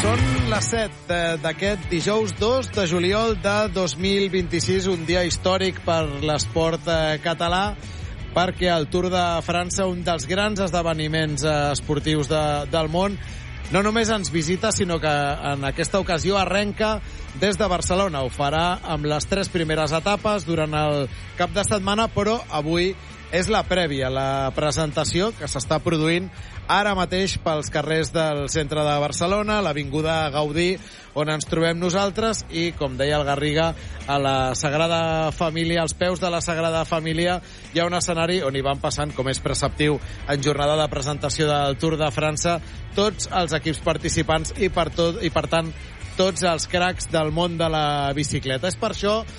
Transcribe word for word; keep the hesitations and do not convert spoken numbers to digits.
Són les set d'aquest dijous dos de juliol de dos mil vint-i-sis, un dia històric per l'esport català, perquè el Tour de França, un dels grans esdeveniments esportius de, del món, no només ens visita, sinó que en aquesta ocasió arrenca des de Barcelona. Ho farà amb les tres primeres etapes durant el cap de setmana, però avui és la prèvia, la presentació que s'està produint ara mateix pels carrers del centre de Barcelona, l'avinguda Gaudí, on ens trobem nosaltres, i, com deia el Garriga, a la Sagrada Família, als peus de la Sagrada Família, hi ha un escenari on hi van passant, com és preceptiu, en jornada de presentació del Tour de França, tots els equips participants i, per tot, i per tant, tots els cracs del món de la bicicleta. És per això